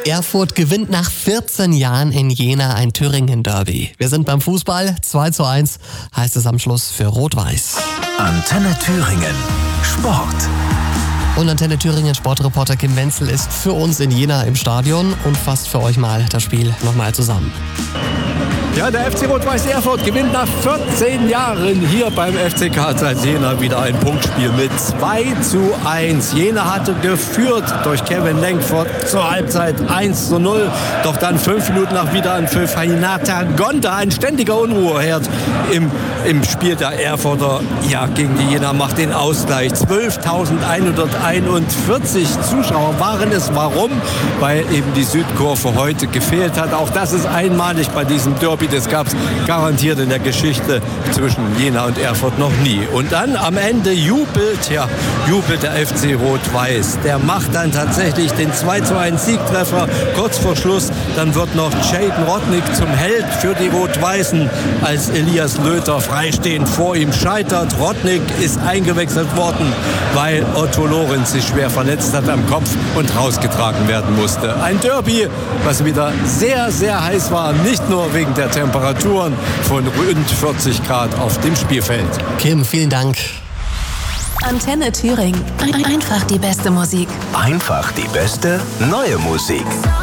Erfurt gewinnt nach 14 Jahren in Jena ein Thüringen-Derby. Wir sind beim Fußball. 2:1 heißt es am Schluss für Rot-Weiß. Antenne Thüringen. Sport. Und Antenne Thüringen Sportreporter Kim Wenzel ist für uns in Jena im Stadion und fasst für euch mal das Spiel nochmal zusammen. Ja, der FC Rot-Weiß Erfurt gewinnt nach 14 Jahren hier beim FC Karl Zeiss Jena wieder ein Punktspiel mit 2:1. Jena hatte geführt durch Kevin Lenkford zur Halbzeit 1:0. Doch dann 5 Minuten nach Wiederanpfiff Hinata Gonda, ein ständiger Unruheherd im Spiel der Erfurter. Ja, gegen die Jena macht den Ausgleich. 12.141 Zuschauer waren es. Warum? Weil eben die Südkurve heute gefehlt hat. Auch das ist einmalig bei diesem Derby. Das gab es garantiert in der Geschichte zwischen Jena und Erfurt noch nie. Und dann am Ende jubelt der FC Rot-Weiß. Der macht dann tatsächlich den 2:1 Siegtreffer kurz vor Schluss. Dann wird noch Jayden Rodnick zum Held für die Rot-Weißen, als Elias Löter freistehend vor ihm scheitert. Rodnick ist eingewechselt worden, weil Otto Lorenz sich schwer verletzt hat am Kopf und rausgetragen werden musste. Ein Derby, was wieder sehr, sehr heiß war. Nicht nur wegen der Temperaturen von rund 40 Grad auf dem Spielfeld. Kim, vielen Dank. Antenne Thüringen. Einfach die beste Musik. Einfach die beste neue Musik.